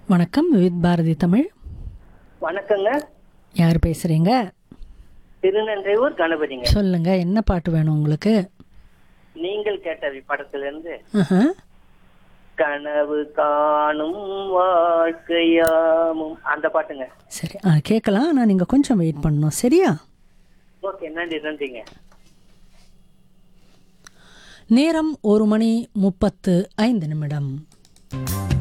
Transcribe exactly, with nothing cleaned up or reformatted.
வணக்கம், வித் பாரதி தமிழ். வணக்கங்க. யார் பேசுறீங்க? திருநன்றையூர் கணபதிங்க. சொல்லுங்க, என்ன பாட்டு வேணும் உங்களுக்கு? நீங்கள் கேட்ட படத்துல இருந்து ஆஹா. கனவு காணும் வாழ்க்கையாமும் அந்த பாட்டுங்க. சரி, ஆ கேட்கலாம். ஆனால் நீங்கள் கொஞ்சம் வெயிட் பண்ணணும், சரியா? ஓகே, நன்றி நன்றிங்க. நேரம் ஒரு மணி முப்பத்து ஐந்து நிமிடம்.